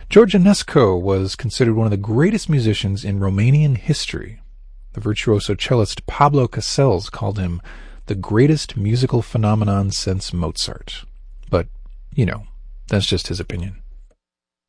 George Enescu was considered one of the greatest musicians in Romanian history. The virtuoso cellist Pablo Casals called him the greatest musical phenomenon since Mozart. But, that's just his opinion.